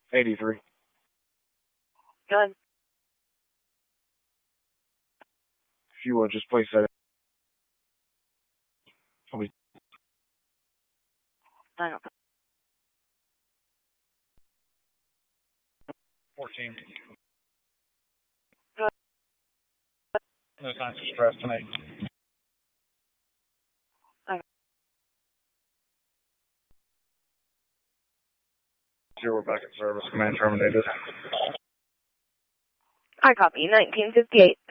83. Go ahead. If you would, just place that in. I'll be 14. No signs of stress tonight. We're back in service. Command terminated. I copy. 1958.